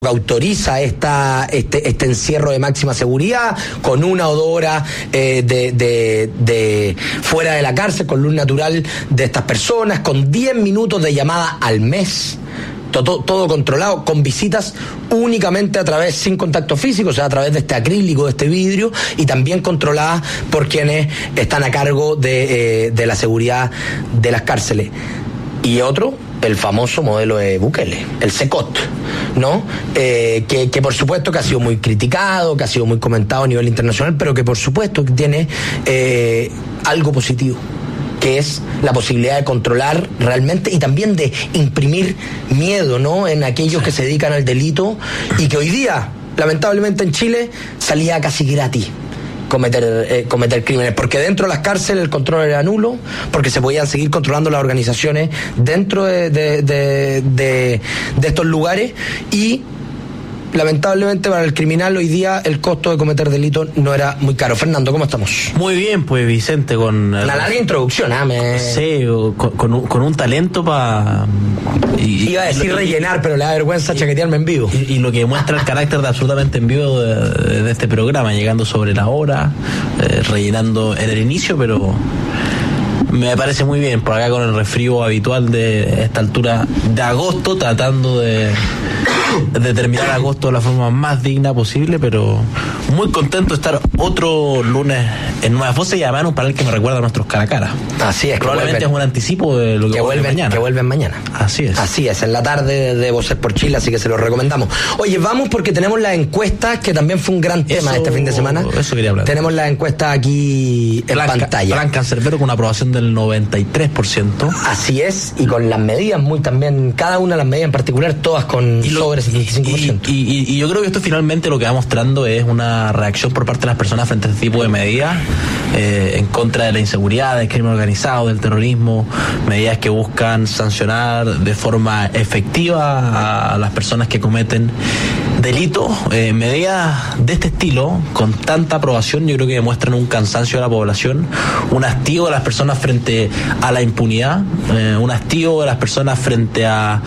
autoriza este encierro de máxima seguridad, con 1 o 2 horas de fuera de la cárcel, con luz natural de estas personas, con 10 minutos de llamada al mes, todo controlado, con visitas únicamente a través, sin contacto físico, o sea, a través de este acrílico, de este vidrio, y también controladas por quienes están a cargo de la seguridad de las cárceles. Y otro, el famoso modelo de Bukele, el SECOT, ¿no? Que por supuesto que ha sido muy criticado, que ha sido muy comentado a nivel internacional, pero que por supuesto que tiene algo positivo, que es la posibilidad de controlar realmente y también de imprimir miedo, ¿no?, en aquellos que se dedican al delito, y que hoy día, lamentablemente en Chile, salía casi gratis cometer crímenes, porque dentro de las cárceles el control era nulo, porque se podían seguir controlando las organizaciones dentro de estos lugares, y lamentablemente para el criminal hoy día el costo de cometer delitos no era muy caro. Fernando, ¿cómo estamos? Muy bien, pues Vicente, con una larga introducción, Sí, con un talento para... Iba a decir rellenar, pero le da vergüenza chaquetearme en vivo. Y lo que muestra el carácter de absolutamente en vivo de este programa, llegando sobre la hora, rellenando en el inicio, pero... Me parece muy bien, por acá con el resfrío habitual de esta altura de agosto, tratando de terminar agosto de la forma más digna posible, pero muy contento de estar otro lunes en Nuevas Voces, y además un panel que me recuerda a nuestros cara a cara. Así es. Probablemente es un anticipo de lo que vuelve mañana. Que vuelven mañana. Así es, en la tarde de Voces por Chile, así que se lo recomendamos. Oye, vamos porque tenemos las encuestas, que también fue un gran tema este fin de semana. Eso quería hablar. Tenemos las encuestas aquí en pantalla. Plan Cancerbero con una aprobación del 93%. Así es, y con las medidas muy también, cada una de las medidas en particular, todas con sobre 75%. Y yo creo que esto finalmente lo que va mostrando es una reacción por parte de las personas frente a este tipo de medidas, en contra de la inseguridad, del crimen organizado, del terrorismo, medidas que buscan sancionar de forma efectiva a las personas que cometen delitos. Medidas de este estilo, con tanta aprobación, yo creo que demuestran un cansancio de la población, un hastío de las personas frente a la impunidad, un hastío de las personas frente a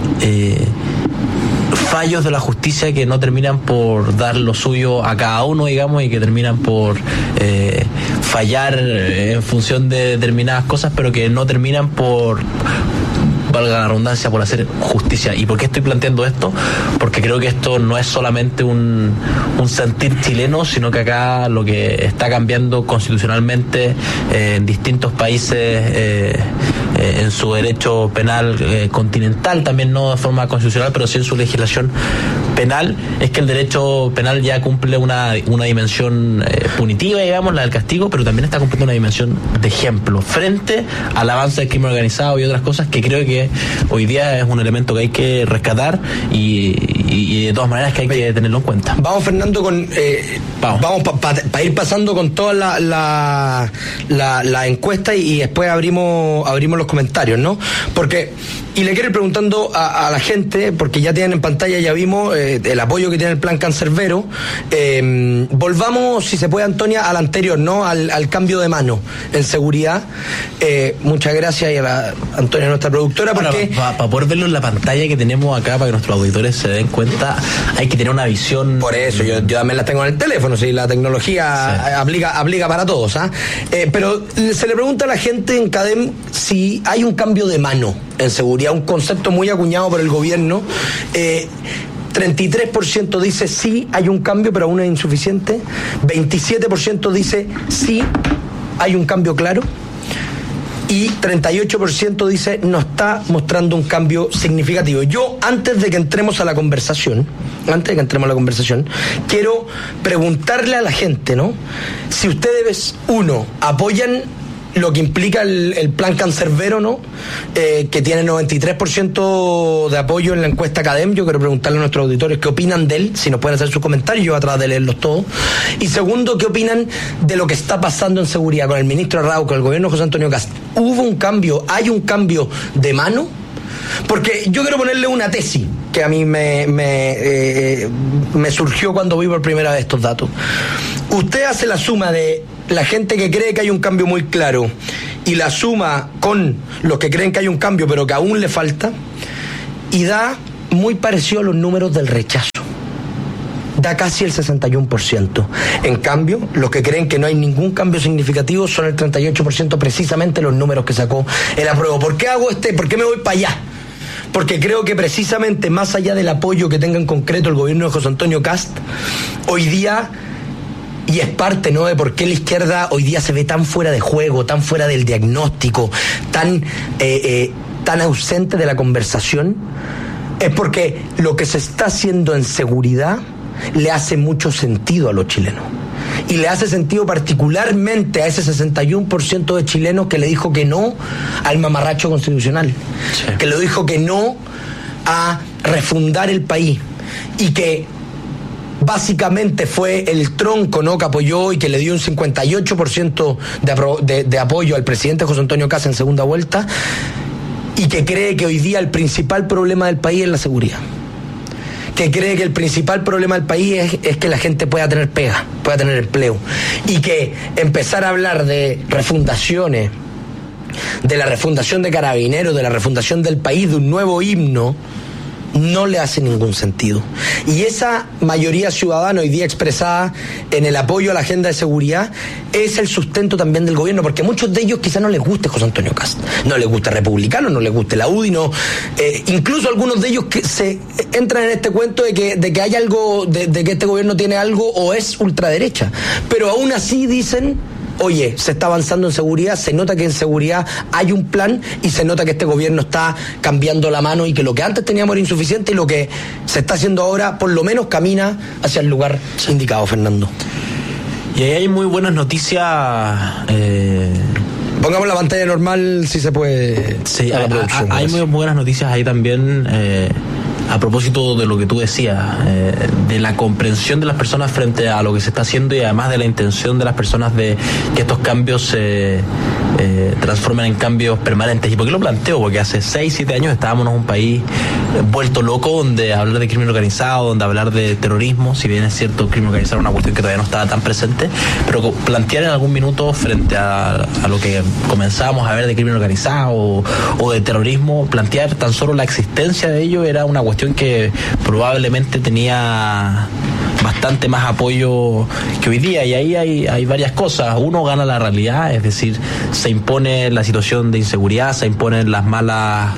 fallos de la justicia que no terminan por dar lo suyo a cada uno, digamos, y que terminan por fallar en función de determinadas cosas, pero que no terminan por, valga la redundancia, por hacer justicia. ¿Y por qué estoy planteando esto? Porque creo que esto no es solamente un sentir chileno, sino que acá lo que está cambiando constitucionalmente en distintos países, en su derecho penal continental, también no de forma constitucional, pero sí en su legislación penal, es que el derecho penal ya cumple una dimensión punitiva, digamos, la del castigo, pero también está cumpliendo una dimensión de ejemplo frente al avance del crimen organizado y otras cosas, que creo que hoy día es un elemento que hay que rescatar y de todas maneras que hay que tenerlo en cuenta. Vamos, Fernando, con vamos para ir pasando con toda la encuesta, y después abrimos los comentarios, ¿no? Porque, y le quiero ir preguntando a la gente, porque ya tienen en pantalla, ya vimos el apoyo que tiene el Plan Cancerbero. Volvamos, si se puede, Antonia, al anterior, ¿no? Al cambio de mano en seguridad. Muchas gracias, y a la Antonia, nuestra productora, porque... Para poder verlo en la pantalla que tenemos acá, para que nuestros auditores se den cuenta, hay que tener una visión... Por eso, yo también la tengo en el teléfono, si la tecnología aplica para todos, ¿ah? Pero se le pregunta a la gente en CADEM si hay un cambio de mano en seguridad, un concepto muy acuñado por el gobierno. 33% dice sí, hay un cambio, pero aún es insuficiente. 27% dice sí, hay un cambio claro. Y 38% dice no está mostrando un cambio significativo. Yo, antes de que entremos a la conversación, quiero preguntarle a la gente, ¿no? Si ustedes, apoyan lo que implica el Plan Cancerbero, ¿no? Que tiene 93% de apoyo en la encuesta CADEM. Yo quiero preguntarle a nuestros auditores qué opinan de él, si nos pueden hacer sus comentarios, yo atrás de leerlos todos. Y segundo, qué opinan de lo que está pasando en seguridad con el ministro Arrau, con el gobierno de José Antonio Kast. ¿Hubo un cambio? ¿Hay un cambio de mano? Porque yo quiero ponerle una tesis que a mí me surgió cuando vi por primera vez estos datos. Usted hace la suma de la gente que cree que hay un cambio muy claro y la suma con los que creen que hay un cambio pero que aún le falta, y da muy parecido a los números del rechazo. Da casi el 61%. En cambio, los que creen que no hay ningún cambio significativo son el 38%, precisamente los números que sacó el apruebo. ¿Por qué por qué me voy para allá? Porque creo que precisamente más allá del apoyo que tenga en concreto el gobierno de José Antonio Kast, hoy día, y es parte, ¿no?, de por qué la izquierda hoy día se ve tan fuera de juego, tan fuera del diagnóstico, tan ausente de la conversación, es porque lo que se está haciendo en seguridad le hace mucho sentido a los chilenos. Y le hace sentido particularmente a ese 61% de chilenos que le dijo que no al mamarracho constitucional, sí, que le dijo que no a refundar el país, y que básicamente fue el tronco, ¿no?, que apoyó y que le dio un 58% de apoyo al presidente José Antonio Kast en segunda vuelta, y que cree que hoy día el principal problema del país es la seguridad. Que cree que el principal problema del país es que la gente pueda tener pega, pueda tener empleo, y que empezar a hablar de refundaciones, de la refundación de Carabineros, de la refundación del país, de un nuevo himno, no le hace ningún sentido. Y esa mayoría ciudadana hoy día expresada en el apoyo a la agenda de seguridad es el sustento también del gobierno, porque a muchos de ellos quizás no les guste José Antonio Kast, no les gusta Republicano, no les guste la UDI, no, incluso algunos de ellos que se entran en este cuento de que hay algo, de que este gobierno tiene algo o es ultraderecha, pero aún así dicen: oye, se está avanzando en seguridad, se nota que en seguridad hay un plan, y se nota que este gobierno está cambiando la mano, y que lo que antes teníamos era insuficiente, y lo que se está haciendo ahora por lo menos camina hacia el lugar indicado, Fernando. Y ahí hay muy buenas noticias. Pongamos la pantalla normal, si se puede. Sí, hay muy buenas noticias ahí también. A propósito de lo que tú decías, de la comprensión de las personas frente a lo que se está haciendo, y además de la intención de las personas de que estos cambios se transformen en cambios permanentes. ¿Y por qué lo planteo? Porque hace 6-7 años estábamos en un país vuelto loco, donde hablar de crimen organizado, donde hablar de terrorismo, si bien es cierto, el crimen organizado era una cuestión que todavía no estaba tan presente, pero plantear en algún minuto frente a lo que comenzábamos a ver de crimen organizado o de terrorismo, plantear tan solo la existencia de ello era una cuestión que probablemente tenía bastante más apoyo que hoy día. Y ahí hay varias cosas. Uno, gana la realidad, es decir, se impone la situación de inseguridad, se imponen las malas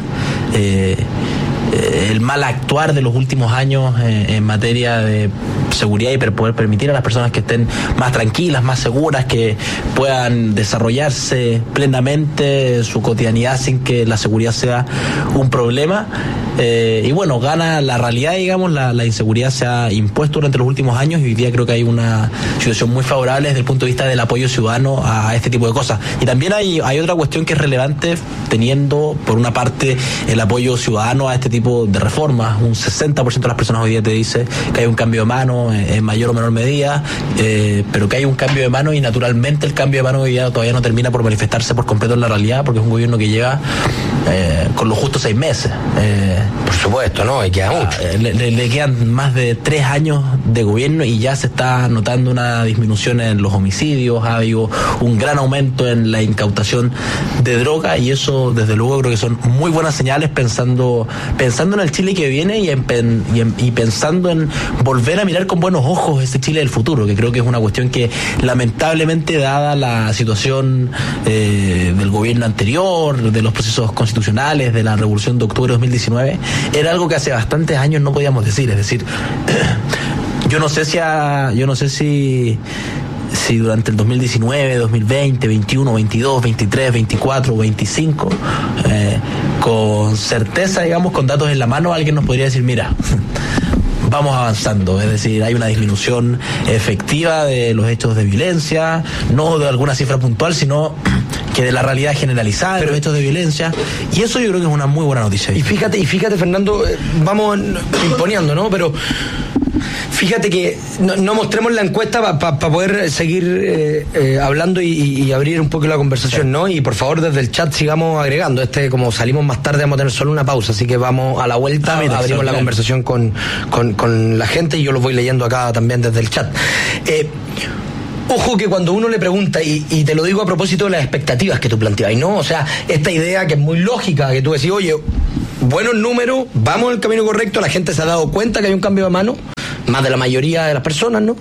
el mal actuar de los últimos años en materia de seguridad, y poder permitir a las personas que estén más tranquilas, más seguras, que puedan desarrollarse plenamente su cotidianidad sin que la seguridad sea un problema. Y bueno, gana la realidad, digamos, la inseguridad se ha impuesto durante los últimos años, y hoy día creo que hay una situación muy favorable desde el punto de vista del apoyo ciudadano a este tipo de cosas. Y también hay otra cuestión que es relevante, teniendo por una parte el apoyo ciudadano a este tipo de reformas. Un 60% de las personas hoy día te dice que hay un cambio de mano en mayor o menor medida, pero que hay un cambio de mano, y naturalmente el cambio de mano hoy día todavía no termina por manifestarse por completo en la realidad, porque es un gobierno que lleva con lo justo 6 meses. Por supuesto, ¿no? Y queda mucho. Le quedan más de 3 años de gobierno, y ya se está notando una disminución en los homicidios, ha habido un gran aumento en la incautación de droga, y eso desde luego creo que son muy buenas señales pensando en el Chile que viene, y pensando en volver a mirar con buenos ojos ese Chile del futuro, que creo que es una cuestión que lamentablemente, dada la situación del gobierno anterior, de los procesos constitucionales, de la revolución de octubre de 2019, era algo que hace bastantes años no podíamos decir. Es decir, yo no sé si durante el 2019, 2020, 21, 22, 23, 24, 25, con certeza, digamos, con datos en la mano, alguien nos podría decir: mira, vamos avanzando. Es decir, hay una disminución efectiva de los hechos de violencia, no de alguna cifra puntual, sino que de la realidad generalizada de los hechos de violencia, y eso yo creo que es una muy buena noticia. Y fíjate, Fernando, vamos imponiendo, ¿no? Pero fíjate que no mostremos la encuesta para poder seguir hablando y abrir un poco la conversación, ¿no? Y por favor, desde el chat sigamos agregando. Como salimos más tarde, vamos a tener solo una pausa, así que vamos a la vuelta, abrimos la conversación con la gente, y yo los voy leyendo acá también desde el chat. Ojo que cuando uno le pregunta, y te lo digo a propósito de las expectativas que tú planteabas, ¿no? O sea, esta idea que es muy lógica, que tú decís: oye, buenos números, vamos en el camino correcto, la gente se ha dado cuenta que hay un cambio de mano, más de la mayoría de las personas, ¿no?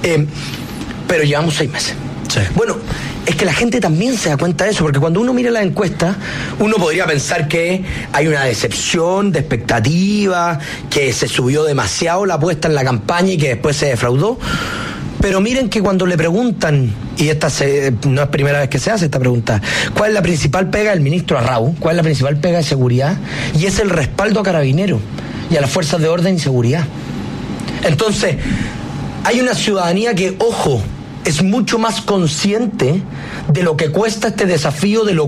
Pero llevamos 6 meses. Sí. Bueno, es que la gente también se da cuenta de eso, porque cuando uno mira las encuestas, uno podría pensar que hay una decepción de expectativa, que se subió demasiado la apuesta en la campaña y que después se defraudó. Pero miren que cuando le preguntan, y no es primera vez que se hace esta pregunta, ¿cuál es la principal pega del ministro Arrau? ¿Cuál es la principal pega de seguridad? Y es el respaldo a Carabineros y a las fuerzas de orden y seguridad. Entonces, hay una ciudadanía que, ojo, es mucho más consciente de lo que cuesta este desafío, de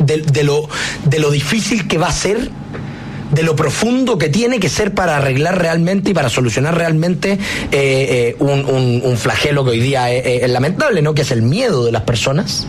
lo difícil que va a ser, de lo profundo que tiene que ser para arreglar realmente y para solucionar realmente un flagelo que hoy día es lamentable, ¿no? Que es el miedo de las personas.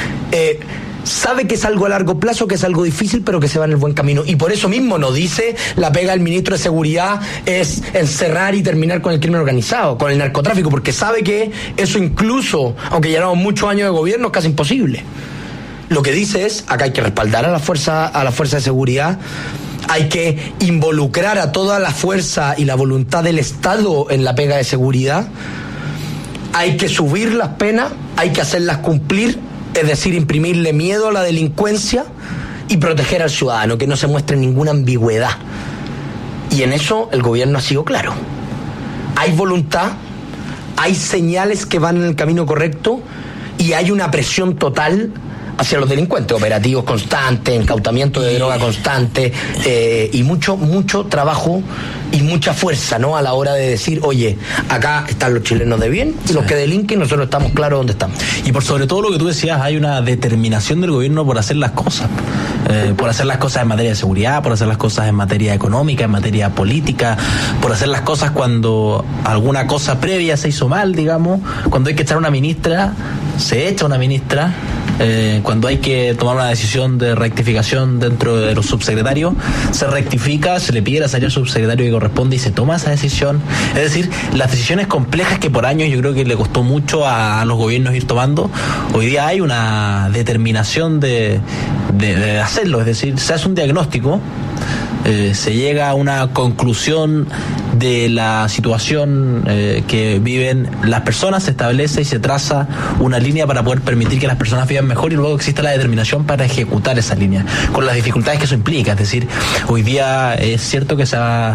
Sabe que es algo a largo plazo, que es algo difícil, pero que se va en el buen camino. Y por eso mismo nos dice, la pega del ministro de Seguridad es encerrar y terminar con el crimen organizado, con el narcotráfico, porque sabe que eso incluso, aunque llevamos muchos años de gobierno, es casi imposible. Lo que dice es, acá hay que respaldar a la fuerza de seguridad, hay que involucrar a toda la fuerza y la voluntad del Estado en la pega de seguridad, hay que subir las penas, hay que hacerlas cumplir, es decir, imprimirle miedo a la delincuencia y proteger al ciudadano, que no se muestre ninguna ambigüedad. Y en eso el gobierno ha sido claro. Hay voluntad, hay señales que van en el camino correcto y hay una presión total hacia los delincuentes, operativos constantes, incautamiento de droga constante, y mucho trabajo y mucha fuerza, ¿no? A la hora de decir, oye, acá están los chilenos de bien y los que delinquen, nosotros estamos claros dónde estamos. Y por sobre todo lo que tú decías, hay una determinación del gobierno por hacer las cosas. Por hacer las cosas en materia de seguridad, por hacer las cosas en materia económica, en materia política, por hacer las cosas cuando alguna cosa previa se hizo mal, digamos, cuando hay que echar una ministra, se echa una ministra, cuando hay que tomar una decisión de rectificación dentro de los subsecretarios, se rectifica, se le pide la salida al subsecretario que corresponde y se toma esa decisión. Es decir, las decisiones complejas que por años yo creo que le costó mucho a los gobiernos ir tomando, hoy día hay una determinación de hacerlo. Es decir, se hace un diagnóstico, se llega a una conclusión de la situación que viven las personas, se establece y se traza una línea para poder permitir que las personas vivan mejor y luego existe la determinación para ejecutar esa línea, con las dificultades que eso implica. Es decir, hoy día es cierto que se ha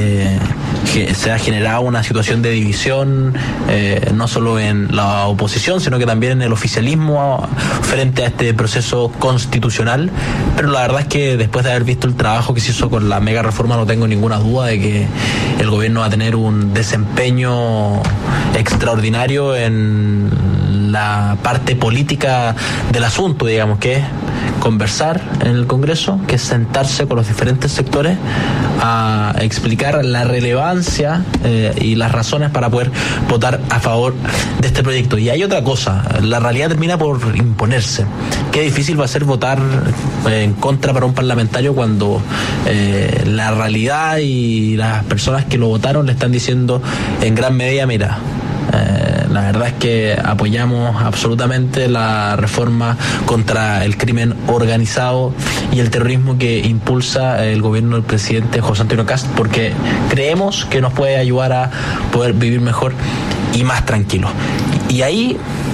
generado una situación de división, no solo en la oposición, sino que también en el oficialismo frente a este proceso constitucional, pero la verdad es que después de haber visto el trabajo que se hizo con la mega reforma, no tengo ninguna duda de que el gobierno va a tener un desempeño extraordinario en la parte política del asunto, digamos, que es conversar en el Congreso, que es sentarse con los diferentes sectores a explicar la relevancia y las razones para poder votar a favor de este proyecto. Y hay otra cosa, la realidad termina por imponerse. Qué difícil va a ser votar en contra para un parlamentario cuando la realidad y las personas que lo votaron le están diciendo en gran medida, mira, la verdad es que apoyamos absolutamente la reforma contra el crimen organizado y el terrorismo que impulsa el gobierno del presidente José Antonio Kast, porque creemos que nos puede ayudar a poder vivir mejor y más tranquilos. Y ahí,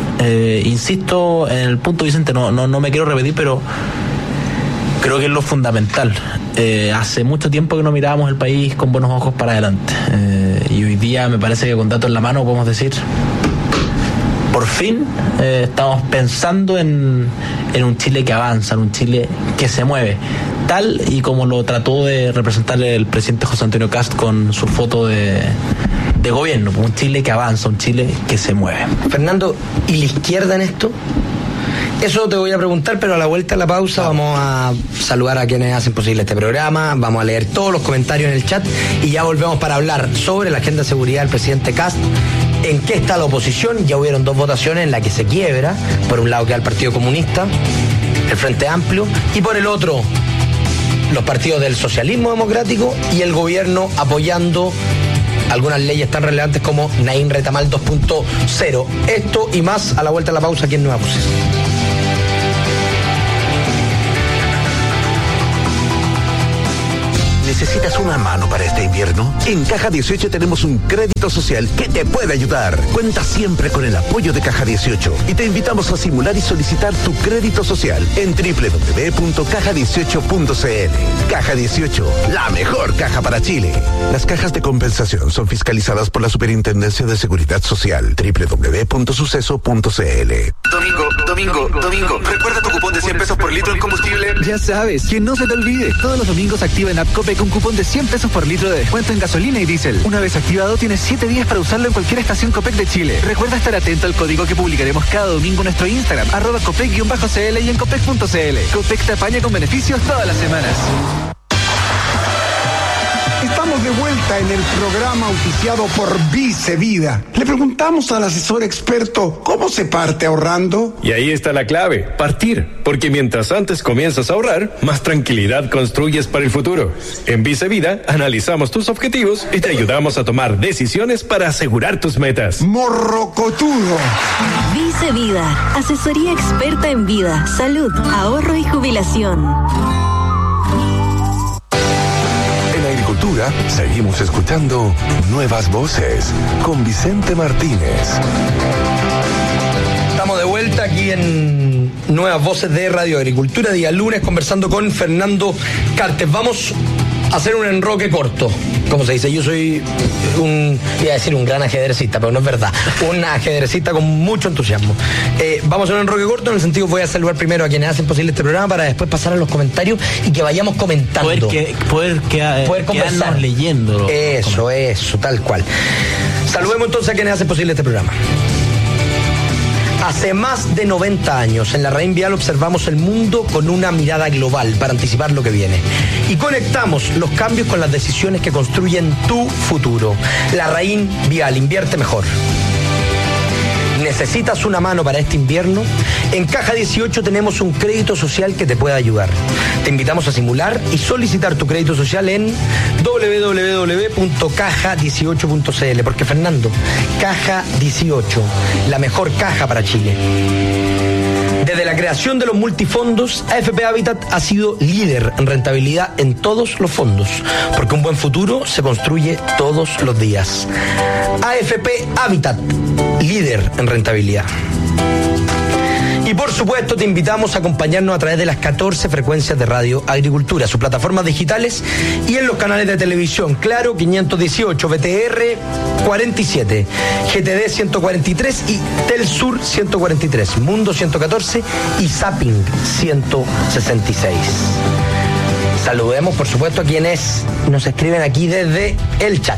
insisto en el punto, Vicente, no me quiero repetir, pero creo que es lo fundamental. Hace mucho tiempo que no mirábamos el país con buenos ojos para adelante. Y hoy día me parece que con datos en la mano podemos decir, por fin estamos pensando en un Chile que avanza, en un Chile que se mueve, tal y como lo trató de representar el presidente José Antonio Kast con su foto de gobierno, un Chile que avanza, un Chile que se mueve. Fernando, ¿y la izquierda en esto? Eso te voy a preguntar, pero a la vuelta de la pausa vamos a saludar a quienes hacen posible este programa, vamos a leer todos los comentarios en el chat y ya volvemos para hablar sobre la agenda de seguridad del presidente Kast. ¿En qué está la oposición? Ya hubieron 2 votaciones en las que se quiebra. Por un lado queda el Partido Comunista, el Frente Amplio, y por el otro los partidos del socialismo democrático y el gobierno apoyando algunas leyes tan relevantes como Naim Retamal 2.0. Esto y más a la vuelta de la pausa aquí en Nueva Voces. ¿Necesitas una mano para este invierno? En Caja 18 tenemos un crédito social que te puede ayudar. Cuenta siempre con el apoyo de Caja 18 y te invitamos a simular y solicitar tu crédito social en www.caja18.cl. Caja 18, la mejor caja para Chile. Las cajas de compensación son fiscalizadas por la Superintendencia de Seguridad Social. www.suceso.cl. Domingo, ¿recuerda tu cupón de 100 pesos por litro en combustible? Ya sabes, que no se te olvide. Todos los domingos activa en App Copec un cupón de 100 pesos por litro de descuento en gasolina y diésel. Una vez activado, tienes 7 días para usarlo en cualquier estación Copec de Chile. Recuerda estar atento al código que publicaremos cada domingo en nuestro Instagram, @Copec_CL y en Copec.cl. Copec te apaña con beneficios todas las semanas. Estamos de vuelta en el programa auspiciado por Vice Vida. Le preguntamos al asesor experto cómo se parte ahorrando. Y ahí está la clave, partir. Porque mientras antes comienzas a ahorrar, más tranquilidad construyes para el futuro. En Vice Vida analizamos tus objetivos y te ayudamos a tomar decisiones para asegurar tus metas. Morrocotudo. Vice Vida, asesoría experta en vida, salud, ahorro y jubilación. Seguimos escuchando Nuevas Voces con Vicente Martínez. Estamos de vuelta aquí en Nuevas Voces de Radio Agricultura, día lunes, conversando con Fernando Cartes. Vamos a hacer un enroque corto. ¿Cómo se dice? Yo soy iba a decir un gran ajedrecista, pero no es verdad. Un ajedrecista con mucho entusiasmo. Vamos a hacer un enroque corto, en el sentido voy a saludar primero a quienes hacen posible este programa para después pasar a los comentarios y que vayamos comentando. Poder quedarnos leyendo. Eso, tal cual. Saludemos entonces a quienes hacen posible este programa. Hace más de 90 años, en la Raín Vial observamos el mundo con una mirada global para anticipar lo que viene. Y conectamos los cambios con las decisiones que construyen tu futuro. La Raín Vial, invierte mejor. ¿Necesitas una mano para este invierno? En Caja 18 tenemos un crédito social que te puede ayudar. Te invitamos a simular y solicitar tu crédito social en www.caja18.cl. Porque Fernando, Caja 18, la mejor caja para Chile. Desde la creación de los multifondos, AFP Habitat ha sido líder en rentabilidad en todos los fondos, porque un buen futuro se construye todos los días. AFP Habitat, líder en rentabilidad. Y por supuesto te invitamos a acompañarnos a través de las 14 frecuencias de Radio Agricultura, sus plataformas digitales y en los canales de televisión. Claro, 518, BTR 47, GTD 143 y Telsur 143, Mundo 114 y Zapping 166. Saludemos por supuesto a quienes nos escriben aquí desde el chat.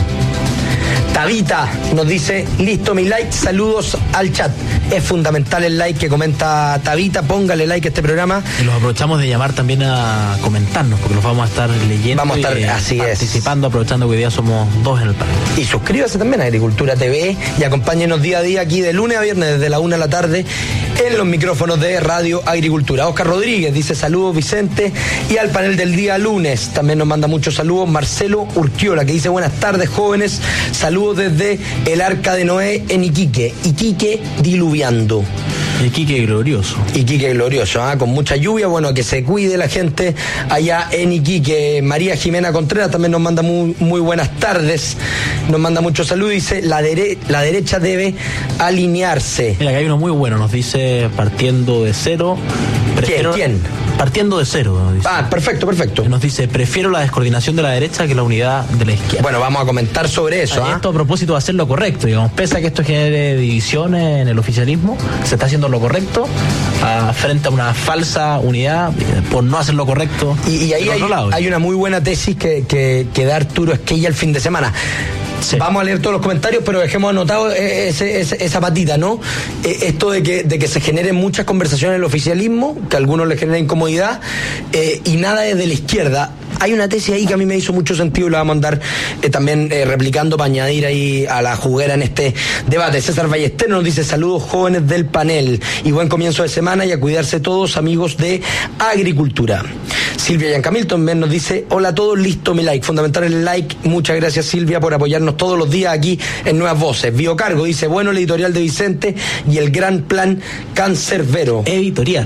Tabita nos dice, listo mi like, saludos al chat. Es fundamental el like que comenta Tabita, póngale like a este programa. Y los aprovechamos de llamar también a comentarnos, porque los vamos a estar leyendo. Vamos a estar, así participando, aprovechando que hoy día somos 2 en el panel. Y suscríbase también a Agricultura TV y acompáñenos día a día aquí de lunes a viernes desde la 1 de la tarde en los micrófonos de Radio Agricultura. Oscar Rodríguez dice saludos Vicente, y al panel del día lunes también nos manda muchos saludos Marcelo Urquiola, que dice buenas tardes jóvenes, saludos desde el Arca de Noé en Iquique diluviando. Iquique glorioso. Iquique glorioso, con mucha lluvia, bueno, que se cuide la gente allá en Iquique. María Jimena Contreras también nos manda muy buenas tardes, nos manda muchos saludos, dice la derecha debe alinearse. Mira, que hay uno muy bueno, nos dice partiendo de cero. ¿Quién? Partiendo de cero. Dice. Perfecto. Nos dice, prefiero la descoordinación de la derecha que la unidad de la izquierda. Bueno, vamos a comentar sobre eso. Esto a propósito de hacer lo correcto, digamos, pese a que esto genere divisiones en el oficialismo, se está haciendo lo correcto frente a una falsa unidad por no hacer lo correcto. Y ahí hay una muy buena tesis que da Arturo Esquella el fin de semana. Sí. Vamos a leer todos los comentarios, pero dejemos anotado esa patita, ¿no? Esto de que se generen muchas conversaciones en el oficialismo, que a algunos les genera incomodidad, y nada desde la izquierda. Hay una tesis ahí que a mí me hizo mucho sentido y la vamos a andar también replicando para añadir ahí a la juguera en este debate. César Ballester nos dice saludos jóvenes del panel y buen comienzo de semana y a cuidarse todos amigos de Agricultura. Silvia Yancamil también nos dice hola a todos, listo mi like, fundamental el like, muchas gracias Silvia por apoyarnos todos los días aquí en Nuevas Voces. Biocargo dice bueno el editorial de Vicente y el gran plan cancerbero. Editorial.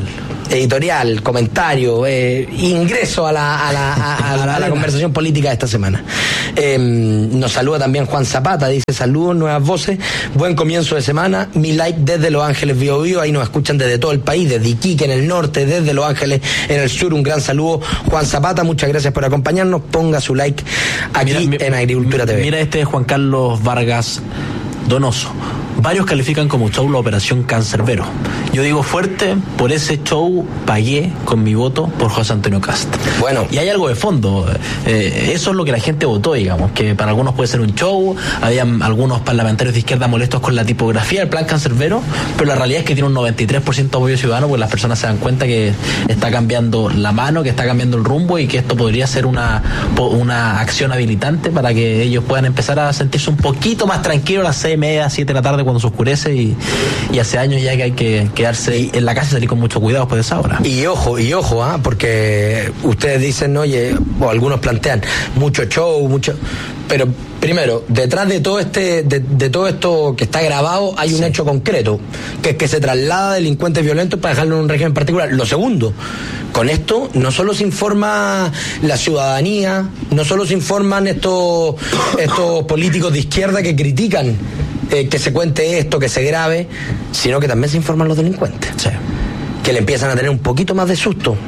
editorial, comentario, ingreso a la conversación política de esta semana. Nos saluda también Juan Zapata, dice saludos, nuevas voces, buen comienzo de semana, mi like desde Los Ángeles, Bío Bío, ahí nos escuchan desde todo el país, desde Iquique en el norte, desde Los Ángeles en el sur, un gran saludo Juan Zapata, muchas gracias por acompañarnos, ponga su like aquí en Agricultura TV. Mira este Juan Carlos Vargas Donoso. Varios califican como show la operación Cancerbero. Yo digo fuerte, por ese show pagué con mi voto por José Antonio Cast. Bueno. Y hay algo de fondo. Eso es lo que la gente votó, digamos, que para algunos puede ser un show. Había algunos parlamentarios de izquierda molestos con la tipografía del plan Cancerbero, pero la realidad es que tiene un 93% de apoyo ciudadano, porque las personas se dan cuenta que está cambiando la mano, que está cambiando el rumbo y que esto podría ser una acción habilitante para que ellos puedan empezar a sentirse un poquito más tranquilos a las 6:30, 7 de la tarde cuando se oscurece y hace años ya que hay que quedarse en la casa y salir con mucho cuidado después de esa hora. Y ojo, porque ustedes dicen, oye, o algunos plantean mucho show, pero primero, detrás de todo de todo esto que está grabado hay un hecho concreto, que es que se traslada delincuentes violentos para dejarlo en un régimen particular. Lo segundo, con esto no solo se informa la ciudadanía, no solo se informan estos políticos de izquierda que critican que se cuente esto, que se grabe, sino que también se informan los delincuentes. Sí. Que le empiezan a tener un poquito más de susto.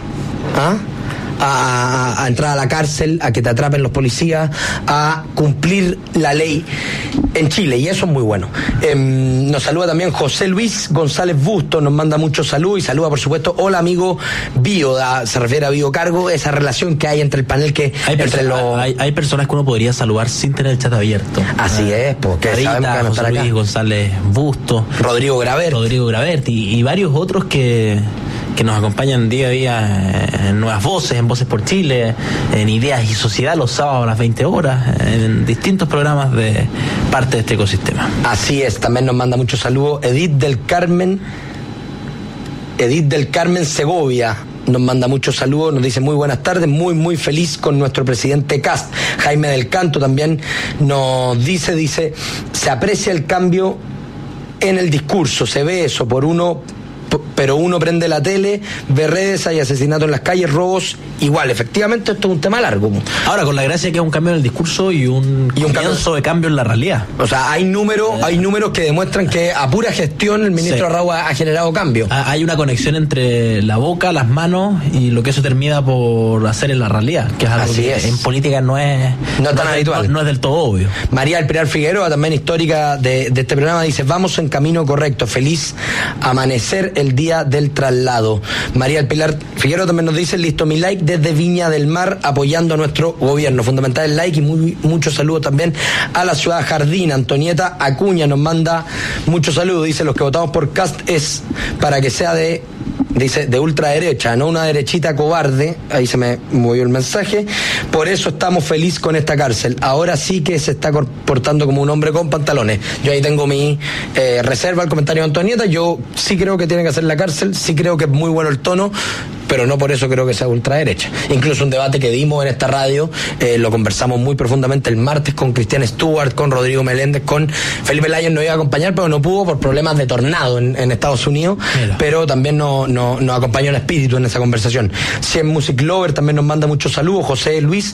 A entrar a la cárcel, a que te atrapen los policías, a cumplir la ley en Chile, y eso es muy bueno. Nos saluda también José Luis González Busto, nos manda muchos saludos y saluda por supuesto, hola amigo Bio, se refiere a Biocargo, esa relación que hay entre el panel que hay personas que uno podría saludar sin tener el chat abierto. Así es, porque Carita, José Luis González Busto, Rodrigo Gravert y varios otros que nos acompañan día a día en Nuevas Voces, en Voces por Chile, en Ideas y Sociedad los sábados a las 20 horas, en distintos programas de parte de este ecosistema. Así es, también nos manda muchos saludos Edith del Carmen Segovia. Nos manda muchos saludos, nos dice muy buenas tardes, muy feliz con nuestro presidente Cast. Jaime del Canto también nos dice, se aprecia el cambio en el discurso, se ve eso, pero uno prende la tele, ve redes, hay asesinatos en las calles, robos, igual, efectivamente esto es un tema largo. Ahora, con la gracia que es un cambio en el discurso y un comienzo de cambio en la realidad. O sea, hay números que demuestran que a pura gestión el ministro Arrau ha generado cambio. Hay una conexión entre la boca, las manos y lo que eso termina por hacer en la realidad, que es algo en política no es tan habitual. No es del todo obvio. María del Pilar Figueroa, también histórica de este programa, dice, vamos en camino correcto, feliz amanecer el día del traslado. María del Pilar Figueroa también nos dice, listo mi like desde Viña del Mar, apoyando a nuestro gobierno. Fundamental el like y muchos saludos también a la ciudad Jardín. Antonieta Acuña nos manda muchos saludos, dice, los que votamos por Cast es para que sea de ultraderecha, no una derechita cobarde, ahí se me movió el mensaje, por eso estamos felices con esta cárcel, ahora sí que se está comportando como un hombre con pantalones. Yo ahí tengo mi reserva al comentario de Antonieta, yo sí creo que tiene que hacer la cárcel, sí creo que es muy bueno el tono, pero no por eso creo que sea ultraderecha. Incluso un debate que dimos en esta radio, lo conversamos muy profundamente el martes con Cristian Stewart, con Rodrigo Meléndez, con Felipe Lyon nos iba a acompañar, pero no pudo por problemas de tornado en Estados Unidos. Mira. Pero también nos acompañó en espíritu en esa conversación. Cien Music Lover también nos manda muchos saludos. José Luis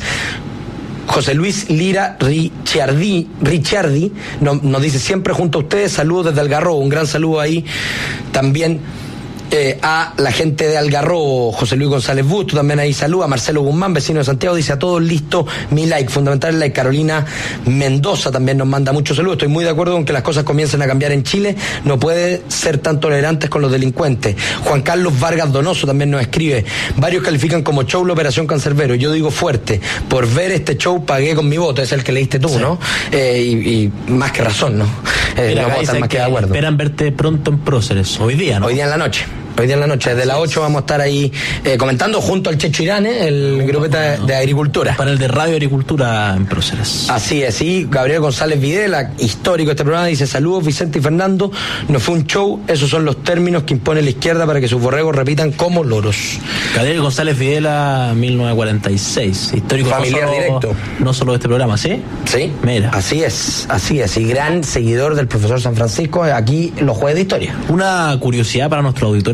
Lira Ricciardi nos dice siempre junto a ustedes, saludos desde Algarrobo, un gran saludo ahí también a la gente de Algarrobo. José Luis González Busto también ahí saluda. Marcelo Guzmán, vecino de Santiago, dice a todos listo mi like, fundamental el like. Carolina Mendoza también nos manda muchos saludos. Estoy muy de acuerdo con que las cosas comiencen a cambiar en Chile, no puede ser tan tolerantes con los delincuentes. Juan Carlos Vargas Donoso también nos escribe, varios califican como show la operación Cancerbero, yo digo fuerte, por ver este show pagué con mi voto, es el que leíste tú, sí. ¿No? Y más que razón, ¿no? Mira, no puedo estar más que de acuerdo. Esperan verte pronto en Próceres, hoy día, ¿no? Hoy día en la noche. Desde las 8 vamos a estar ahí comentando junto al Checho Irane, el grupeta de Agricultura. Para el de Radio Agricultura en Próceres. Así es, y Gabriel González Videla, histórico de este programa, dice saludos Vicente y Fernando, no fue un show, esos son los términos que impone la izquierda para que sus borregos repitan como loros. Gabriel González Videla, 1946, histórico familiar directo. No solo de este programa, ¿sí? Sí, mira. Así es, y gran seguidor del profesor San Francisco, aquí los jueves de historia. Una curiosidad para nuestros auditores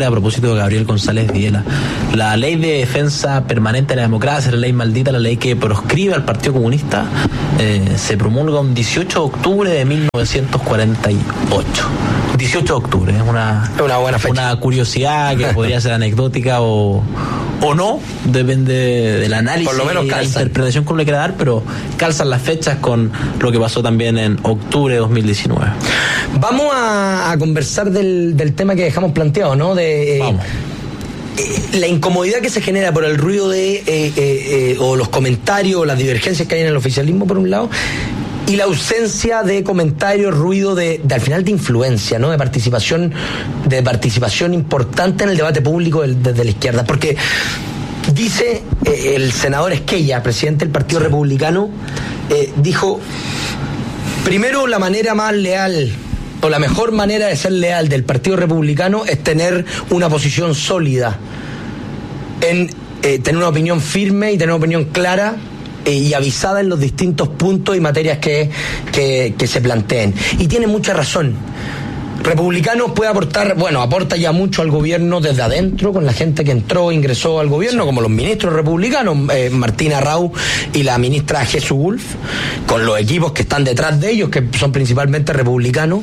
a propósito de Gabriel González Videla. La ley de defensa permanente de la democracia, la ley maldita, la ley que proscribe al Partido Comunista, se promulga un 18 de octubre de 1948. 18 de octubre, es una buena fecha. Una curiosidad que podría ser anecdótica o no, depende del análisis, por lo menos y la interpretación que uno le quiera dar, pero calzan las fechas con lo que pasó también en octubre de 2019. Vamos a conversar del tema que dejamos planteado, ¿no? Vamos. La incomodidad que se genera por el ruido o los comentarios o las divergencias que hay en el oficialismo, por un lado, y la ausencia de comentarios, ruido de al final de influencia, ¿no? De participación importante en el debate público desde la izquierda. Porque dice el senador Esquella, presidente del Partido Republicano, dijo: primero, la manera más leal o la mejor manera de ser leal del Partido Republicano es tener una posición sólida, tener una opinión firme y tener una opinión clara y avisada en los distintos puntos y materias que se planteen. Y tiene mucha razón. Republicanos puede aporta ya mucho al gobierno desde adentro, con la gente que ingresó al gobierno, como los ministros republicanos, Martín Arrau y la ministra Jesús Wolf, con los equipos que están detrás de ellos, que son principalmente republicanos,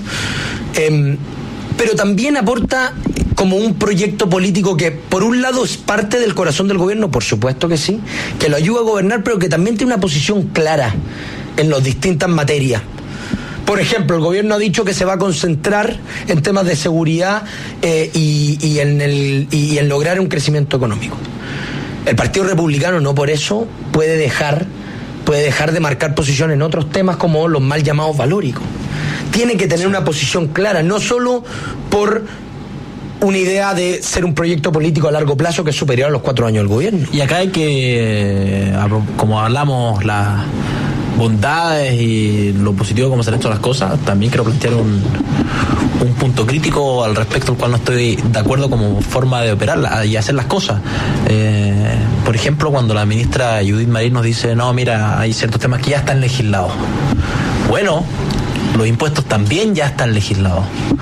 pero también aporta como un proyecto político que, por un lado, es parte del corazón del gobierno, por supuesto que sí, que lo ayuda a gobernar, pero que también tiene una posición clara en las distintas materias. Por ejemplo, el gobierno ha dicho que se va a concentrar en temas de seguridad y en lograr un crecimiento económico. El Partido Republicano no por eso puede dejar de marcar posición en otros temas como los mal llamados valóricos. Tiene que tener una posición clara, no solo por una idea de ser un proyecto político a largo plazo que es superior a los 4 años del gobierno. Y acá hay que, como hablamos, las bondades y lo positivo como se han hecho las cosas, también quiero plantear un punto crítico al respecto, al cual no estoy de acuerdo como forma de operar y hacer las cosas. Por ejemplo, cuando la ministra Judith Marín nos dice: no, mira, hay ciertos temas que ya están legislados. Bueno, los impuestos también ya están legislados.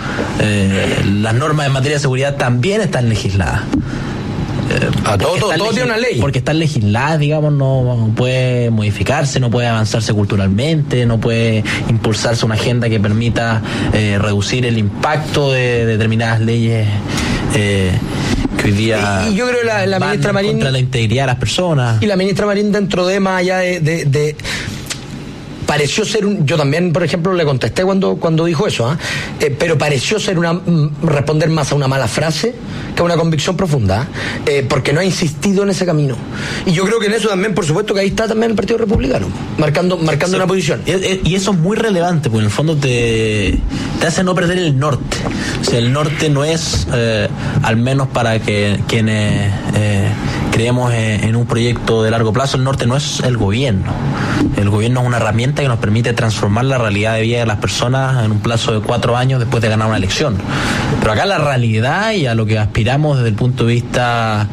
Las normas en materia de seguridad también están legisladas. Todo tiene una ley. Porque están legisladas, digamos, no puede modificarse, no puede avanzarse culturalmente, no puede impulsarse una agenda que permita reducir el impacto de determinadas leyes que hoy día y yo creo que la ministra Marín contra la integridad de las personas. Y la ministra Marín, dentro de más allá de pareció ser yo también, por ejemplo, le contesté cuando dijo eso, pero pareció ser responder más a una mala frase que a una convicción profunda, porque no ha insistido en ese camino. Y yo creo que en eso también, por supuesto, que ahí está también el Partido Republicano, marcando sí, una posición. Y eso es muy relevante, porque en el fondo te hace no perder el norte. O sea, el norte no es, al menos para que quienes creemos en un proyecto de largo plazo, el norte no es el gobierno. El gobierno es una herramienta que nos permite transformar la realidad de vida de las personas en un plazo de 4 años después de ganar una elección. Pero acá la realidad y a lo que aspiramos desde el punto de vista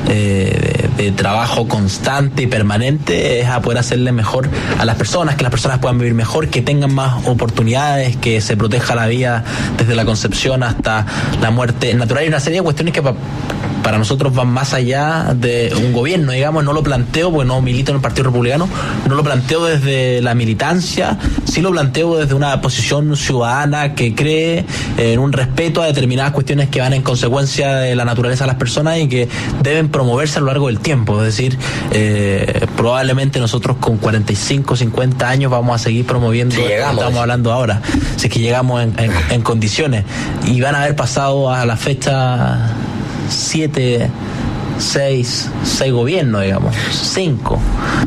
de trabajo constante y permanente es a poder hacerle mejor a las personas, que las personas puedan vivir mejor, que tengan más oportunidades, que se proteja la vida desde la concepción hasta la muerte natural. Y una serie de cuestiones que para nosotros van más allá de un gobierno, digamos. No lo planteo porque no milito en el Partido Republicano, no lo planteo desde la militancia, sí lo planteo desde una posición ciudadana que cree en un respeto a determinadas cuestiones que van en consecuencia de la naturaleza de las personas y que deben promoverse a lo largo del tiempo. Es decir, probablemente nosotros con 45, 50 años vamos a seguir promoviendo lo que estamos hablando ahora, si es que llegamos en condiciones, y van a haber pasado a la fecha 6 gobiernos, digamos, 5.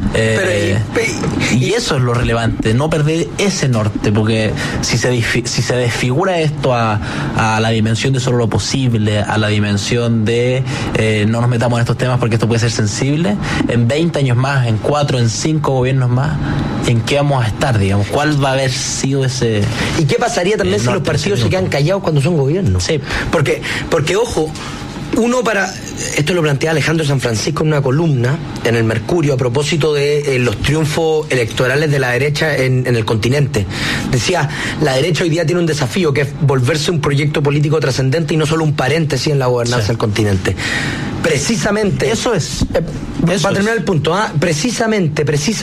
Y eso es lo relevante, no perder ese norte, porque si se desfigura esto a la dimensión de solo lo posible, a la dimensión de no nos metamos en estos temas porque esto puede ser sensible, en 20 años más, en 4, en 5 gobiernos más, ¿en qué vamos a estar, digamos? ¿Cuál va a haber sido ese? ¿Y qué pasaría también si los partidos se quedan callados cuando son gobiernos? Sí. Porque ojo, Esto lo plantea Alejandro San Francisco en una columna en el Mercurio a propósito de los triunfos electorales de la derecha en el continente. Decía, la derecha hoy día tiene un desafío que es volverse un proyecto político trascendente y no solo un paréntesis en la gobernanza del continente. Precisamente, eso es. Para terminar el punto, precisamente,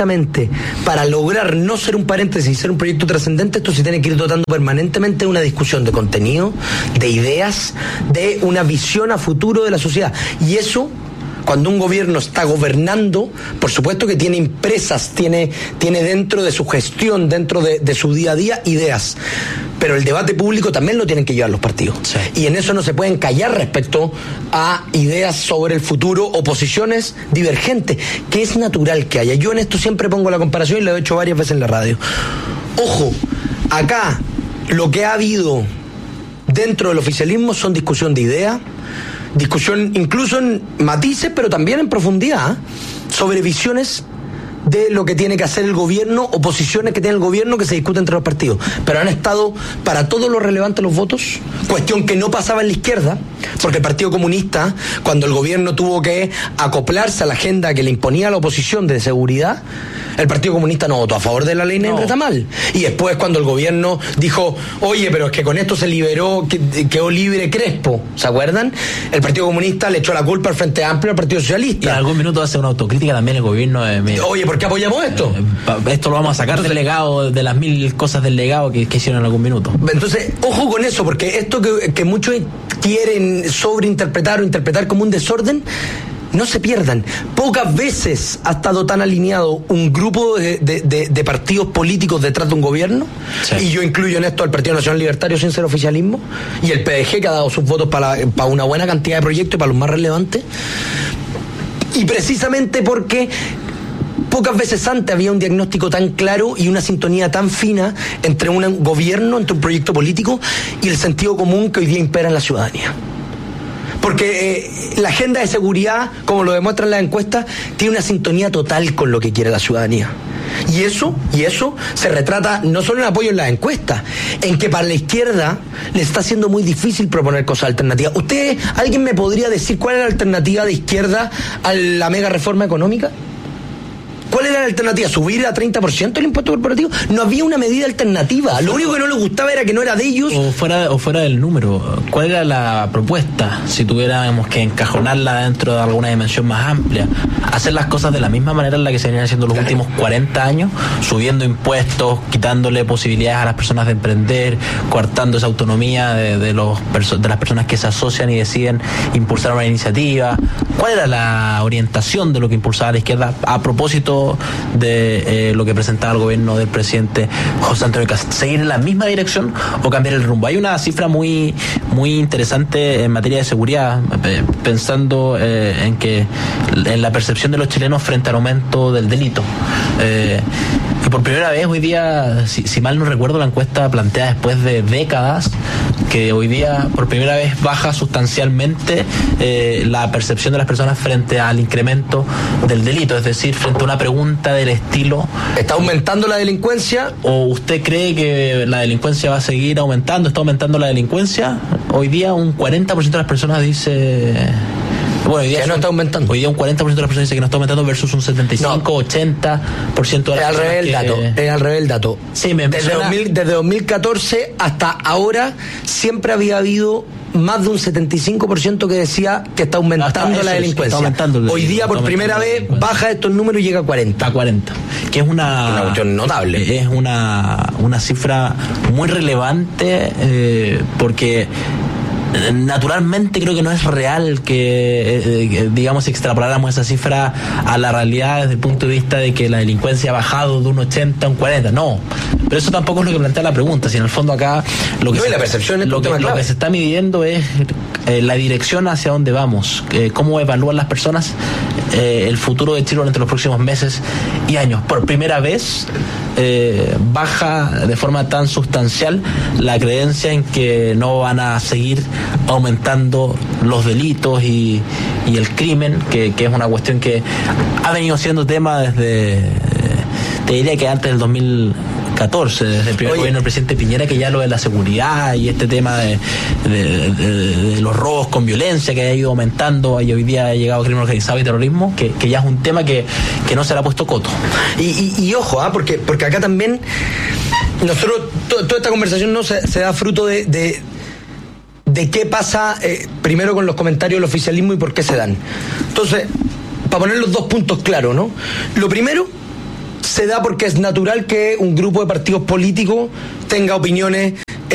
para lograr no ser un paréntesis y ser un proyecto trascendente, esto se tiene que ir dotando permanentemente de una discusión de contenido, de ideas, de una visión a futuro de la sociedad. Y eso, cuando un gobierno está gobernando, por supuesto que tiene impresas, tiene dentro de su gestión, dentro de su día a día, ideas. Pero el debate público también lo tienen que llevar los partidos. Sí. Y en eso no se pueden callar respecto a ideas sobre el futuro o posiciones divergentes, que es natural que haya. Yo en esto siempre pongo la comparación y lo he hecho varias veces en la radio. Ojo, acá lo que ha habido dentro del oficialismo son discusión de ideas, discusión incluso en matices, pero también en profundidad, sobre visiones de lo que tiene que hacer el gobierno o posiciones que tiene el gobierno que se discuten entre los partidos. Pero han estado para todo lo relevante los votos, cuestión que no pasaba en la izquierda, porque el Partido Comunista, cuando el gobierno tuvo que acoplarse a la agenda que le imponía la oposición de seguridad, el Partido Comunista no votó a favor de la ley Nenre Tamal. Y después cuando el gobierno dijo, oye, pero es que con esto se liberó, quedó libre Crespo, ¿se acuerdan? El Partido Comunista le echó la culpa al Frente Amplio al Partido Socialista. Y en algún minuto hace una autocrítica también el gobierno. Oye, ¿por qué apoyamos esto? Esto lo vamos a sacar del legado, de las 1000 cosas del legado que hicieron en algún minuto. Entonces, ojo con eso, porque esto que muchos quieren sobreinterpretar o interpretar como un desorden, no se pierdan. Pocas veces ha estado tan alineado un grupo de partidos políticos detrás de un gobierno, y yo incluyo en esto al Partido Nacional Libertario sin ser oficialismo, y el PDG, que ha dado sus votos para una buena cantidad de proyectos y para los más relevantes, y precisamente porque pocas veces antes había un diagnóstico tan claro y una sintonía tan fina entre un gobierno, entre un proyecto político y el sentido común que hoy día impera en la ciudadanía. Porque la agenda de seguridad, como lo demuestran las encuestas, tiene una sintonía total con lo que quiere la ciudadanía. Y eso se retrata no solo en apoyo en las encuestas, en que para la izquierda le está siendo muy difícil proponer cosas alternativas. ¿Alguien me podría decir cuál es la alternativa de izquierda a la mega reforma económica? ¿Cuál era la alternativa? ¿Subir a 30% el impuesto corporativo? No había una medida alternativa. Lo único que no les gustaba era que no era de ellos. O fuera del número. ¿Cuál era la propuesta? Si tuviéramos que encajonarla dentro de alguna dimensión más amplia. Hacer las cosas de la misma manera en la que se venían haciendo los últimos 40 años, subiendo impuestos, quitándole posibilidades a las personas de emprender, coartando esa autonomía de las personas que se asocian y deciden impulsar una iniciativa. ¿Cuál era la orientación de lo que impulsaba la izquierda a propósito de lo que presentaba el gobierno del presidente José Antonio Kast? ¿Seguir en la misma dirección o cambiar el rumbo? Hay una cifra muy interesante en materia de seguridad, pensando en la percepción de los chilenos frente al aumento del delito. Que por primera vez hoy día, si mal no recuerdo, la encuesta plantea después de décadas, que hoy día por primera vez baja sustancialmente la percepción de las personas frente al incremento del delito, es decir, frente a una pregunta del estilo: ¿está aumentando la delincuencia? ¿O usted cree que la delincuencia va a seguir aumentando? ¿Está aumentando la delincuencia? Hoy día un 40% de las personas dice... Bueno, hoy día que no está aumentando. Hoy día un 40% de las personas dice que no está aumentando versus un 75-80% de las personas. Es al revés el dato. Sí, desde 2014 hasta ahora siempre había habido más de un 75% que decía que está aumentando la delincuencia. Hoy día por primera vez baja estos números y llega a 40. A 40. Que es una cuestión notable. Es una cifra muy relevante, porque naturalmente creo que no es real que digamos, extrapoláramos esa cifra a la realidad desde el punto de vista de que la delincuencia ha bajado de un 80 a un 40. No, pero eso tampoco es lo que plantea la pregunta. Si en el fondo acá lo que se está midiendo es la dirección hacia dónde vamos, cómo evalúan las personas el futuro de Chile durante los próximos meses y años. Por primera vez baja de forma tan sustancial la creencia en que no van a seguir aumentando los delitos y el crimen, que es una cuestión que ha venido siendo tema desde, te diría que antes del 2014, 2014, desde el primer gobierno del presidente Piñera, que ya lo de la seguridad y este tema de los robos con violencia que ha ido aumentando y hoy día ha llegado crimen organizado y terrorismo, que ya es un tema que no se le ha puesto coto. Y ojo, porque acá también nosotros, toda esta conversación no se da fruto de qué pasa primero con los comentarios del oficialismo y por qué se dan. Entonces, para poner los dos puntos claros, ¿no? Lo primero, se da porque es natural que un grupo de partidos políticos tenga opiniones,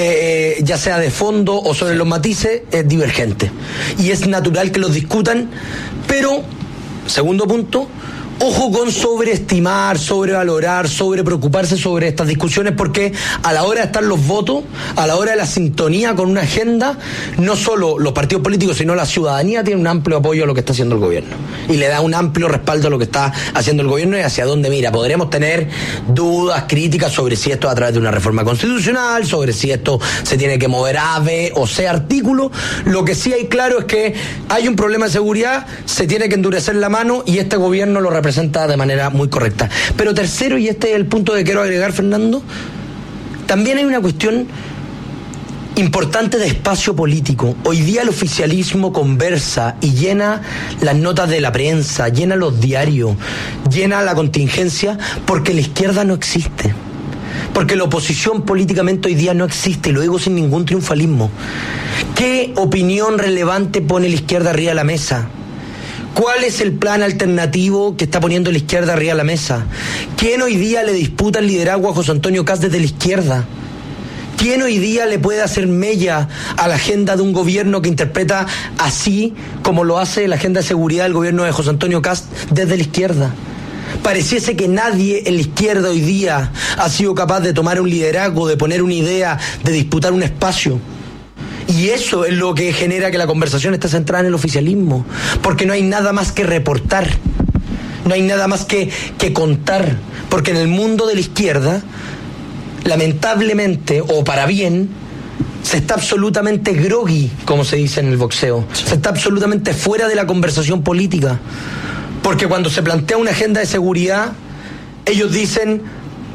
ya sea de fondo o sobre los matices, divergentes. Y es natural que los discutan, pero, segundo punto, ojo con sobreestimar, sobrevalorar, sobrepreocuparse sobre estas discusiones, porque a la hora de estar los votos, a la hora de la sintonía con una agenda, no solo los partidos políticos, sino la ciudadanía tiene un amplio apoyo a lo que está haciendo el gobierno. Y le da un amplio respaldo a lo que está haciendo el gobierno y hacia dónde mira. Podremos tener dudas, críticas sobre si esto es a través de una reforma constitucional, sobre si esto se tiene que mover A, B o C artículo. Lo que sí hay claro es que hay un problema de seguridad, se tiene que endurecer la mano y este gobierno lo representa de manera muy correcta. Pero tercero, y este es el punto que quiero agregar, Fernando, también hay una cuestión importante de espacio político. Hoy día el oficialismo conversa y llena las notas de la prensa, llena los diarios, llena la contingencia, porque la izquierda no existe. Porque la oposición políticamente hoy día no existe, y lo digo sin ningún triunfalismo. ¿Qué opinión relevante pone la izquierda arriba de la mesa? ¿Cuál es el plan alternativo que está poniendo la izquierda arriba de la mesa? ¿Quién hoy día le disputa el liderazgo a José Antonio Kast desde la izquierda? ¿Quién hoy día le puede hacer mella a la agenda de un gobierno que interpreta así como lo hace la agenda de seguridad del gobierno de José Antonio Kast desde la izquierda? Pareciese que nadie en la izquierda hoy día ha sido capaz de tomar un liderazgo, de poner una idea, de disputar un espacio. Y eso es lo que genera que la conversación esté centrada en el oficialismo, porque no hay nada más que reportar, no hay nada más que contar, porque en el mundo de la izquierda, lamentablemente, o para bien, se está absolutamente groggy, como se dice en el boxeo, se está absolutamente fuera de la conversación política, porque cuando se plantea una agenda de seguridad, ellos dicen,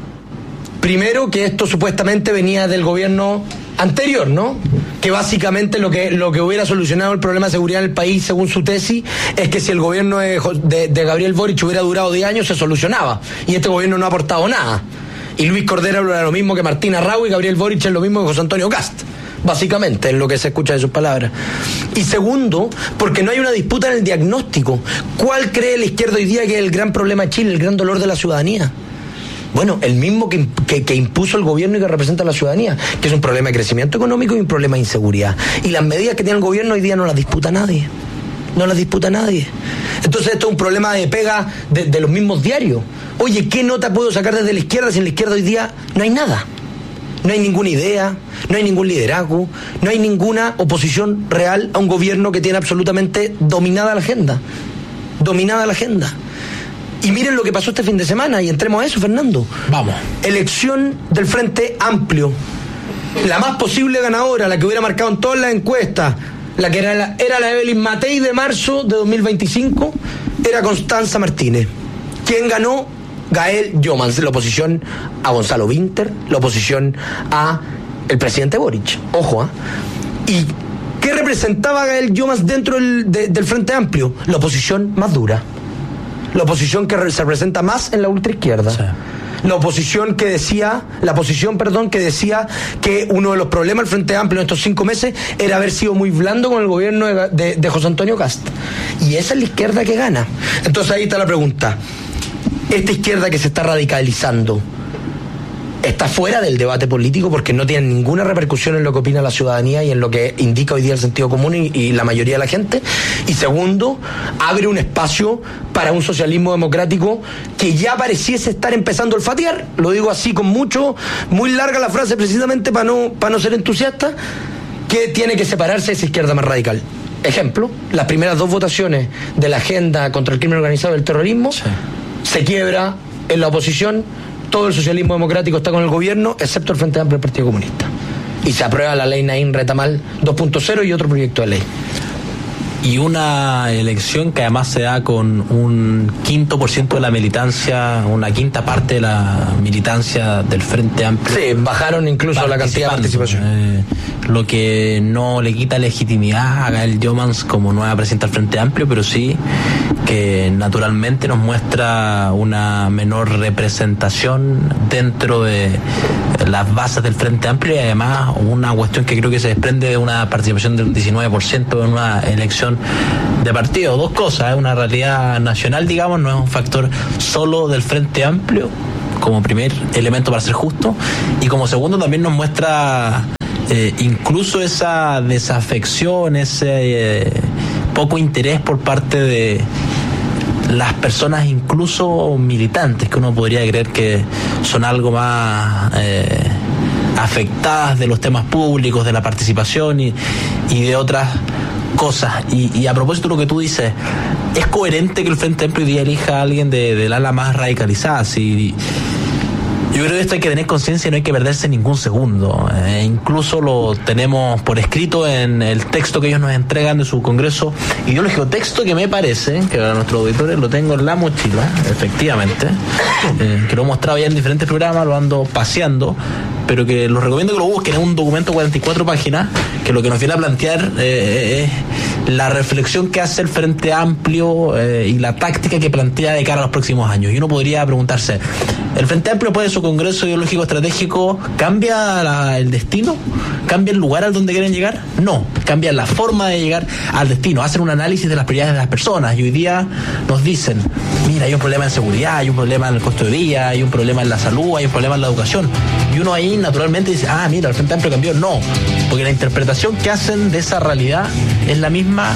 primero, que esto supuestamente venía del gobierno anterior, ¿no? Que básicamente lo que hubiera solucionado el problema de seguridad en el país, según su tesis, es que si el gobierno de Gabriel Boric hubiera durado 10 años, se solucionaba. Y este gobierno no ha aportado nada. Y Luis Cordero era lo mismo que Martín Arrau, y Gabriel Boric es lo mismo que José Antonio Kast. Básicamente, es lo que se escucha de sus palabras. Y segundo, porque no hay una disputa en el diagnóstico. ¿Cuál cree la izquierda hoy día que es el gran problema de Chile, el gran dolor de la ciudadanía? Bueno, el mismo que impuso el gobierno y que representa a la ciudadanía, que es un problema de crecimiento económico y un problema de inseguridad. Y las medidas que tiene el gobierno hoy día no las disputa nadie. No las disputa nadie. Entonces esto es un problema de pega de los mismos diarios. Oye, ¿qué nota puedo sacar desde la izquierda si en la izquierda hoy día no hay nada? No hay ninguna idea, no hay ningún liderazgo, no hay ninguna oposición real a un gobierno que tiene absolutamente dominada la agenda. Dominada la agenda. Y miren lo que pasó este fin de semana, y entremos a eso, Fernando. Vamos. Elección del Frente Amplio. La más posible ganadora, la que hubiera marcado en todas las encuestas, la que era la Evelyn Matei de marzo de 2025, era Constanza Martínez. ¿Quién ganó? Gael Jomans, la oposición a Gonzalo Vinter, la oposición a el presidente Boric. Ojo, ¿eh? ¿Y qué representaba Gael Jomans dentro del Frente Amplio? La oposición más dura. La oposición que se representa más en la ultraizquierda. Sí. La posición que decía que uno de los problemas del Frente Amplio en estos 5 meses era haber sido muy blando con el gobierno de José Antonio Kast. Y esa es la izquierda que gana. Entonces ahí está la pregunta. Esta izquierda que se está radicalizando está fuera del debate político porque no tiene ninguna repercusión en lo que opina la ciudadanía y en lo que indica hoy día el sentido común y la mayoría de la gente. Y segundo, abre un espacio para un socialismo democrático que ya pareciese estar empezando a olfatear. Lo digo así con muy larga la frase precisamente para no ser entusiasta, que tiene que separarse de esa izquierda más radical. Ejemplo, las primeras 2 votaciones de la agenda contra el crimen organizado y el terrorismo, sí, se quiebra en la oposición. Todo el socialismo democrático está con el gobierno, excepto el Frente Amplio del Partido Comunista. Y se aprueba la ley Naín Retamal 2.0 y otro proyecto de ley. y una elección que además se da con un 5% de la militancia, una quinta parte de la militancia del Frente Amplio. Sí, bajaron incluso la cantidad de participación. Lo que no le quita legitimidad a Gael Jomans como nueva presidenta del Frente Amplio, pero sí que naturalmente nos muestra una menor representación dentro de las bases del Frente Amplio, y además una cuestión que creo que se desprende de una participación del 19% en una elección de partido. Dos cosas, una realidad nacional, digamos, no es un factor solo del Frente Amplio, como primer elemento para ser justo, y como segundo también nos muestra incluso esa desafección, ese poco interés por parte de las personas, incluso militantes, que uno podría creer que son algo más afectadas de los temas públicos, de la participación y de otras cosas. Y a propósito de lo que tú dices, ¿es coherente que el Frente Amplio hoy día elija a alguien del ala más radicalizada? Si yo creo que esto hay que tener conciencia y no hay que perderse ningún segundo. Incluso lo tenemos por escrito en el texto que ellos nos entregan de su congreso ideológico. Texto que me parece, que a nuestros auditores lo tengo en la mochila, efectivamente, que lo he mostrado ya en diferentes programas, lo ando paseando, pero que los recomiendo que lo busquen. Es un documento de 44 páginas que lo que nos viene a plantear es la reflexión que hace el Frente Amplio y la táctica que plantea de cara a los próximos años. Y uno podría preguntarse, ¿el Frente Amplio después de su Congreso Ideológico Estratégico cambia el destino? ¿Cambia el lugar al donde quieren llegar? No, cambia la forma de llegar al destino. Hacen un análisis de las prioridades de las personas y hoy día nos dicen, mira, hay un problema en seguridad, hay un problema en el costo de vida, hay un problema en la salud, hay un problema en la educación. Y uno ahí naturalmente dice, mira, el Frente Amplio cambió. No, porque la interpretación que hacen de esa realidad es la misma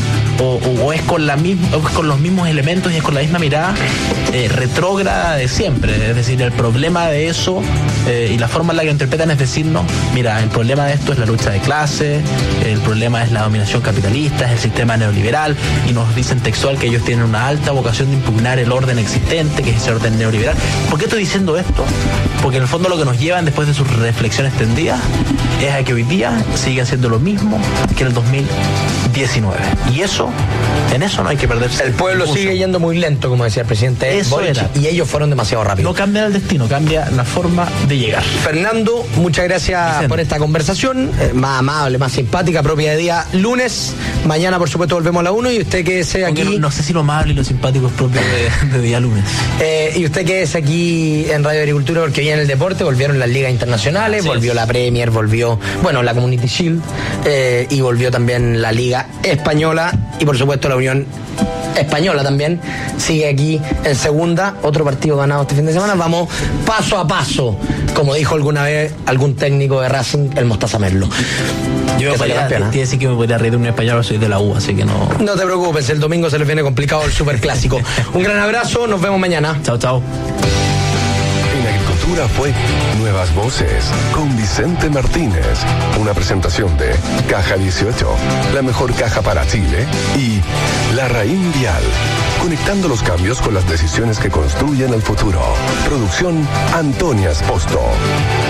o es con los mismos elementos y es con la misma mirada retrógrada de siempre. Es decir, el problema de eso y la forma en la que lo interpretan es decirnos, mira, el problema de esto es la lucha de clase, el problema es la dominación capitalista, es el sistema neoliberal, y nos dicen textual que ellos tienen una alta vocación de impugnar el orden existente, que es ese orden neoliberal. ¿Por qué estoy diciendo esto? Porque en el fondo lo que nos llevan después de sus reflexiones tendidas es a que hoy día siguen siendo lo mismo que en el 2019. Y en eso no hay que perderse. El pueblo sigue yendo muy lento, como decía el presidente Boric, y ellos fueron demasiado rápidos. No cambia el destino, cambia la forma de llegar. Fernando, muchas gracias por esta conversación, más amable, más simpática, propia de día lunes. Mañana, por supuesto, volvemos a la 1 y usted quédese aquí. No sé si lo amable y lo simpático es propio de día lunes. Y usted quédese aquí en Radio Agricultura porque viene el deporte, volvieron las ligas internacionales, volvió la Premier, volvió, la Community Shield, y volvió también la Liga Española y, por supuesto, la Unión Española también sigue aquí en segunda. Otro partido ganado este fin de semana. Vamos paso a paso, como dijo alguna vez algún técnico de Racing, el Mostaza Merlo. Yo te decir que me podría reír de un español, soy de la U, así que no te preocupes, el domingo se les viene complicado el superclásico. Un gran abrazo, nos vemos mañana. Chao. En Agricultura fue Nuevas Voces con Vicente Martínez, una presentación de Caja 18, la mejor caja para Chile, y La Raín Vial, conectando los cambios con las decisiones que construyen el futuro. Producción Antonia Esposto.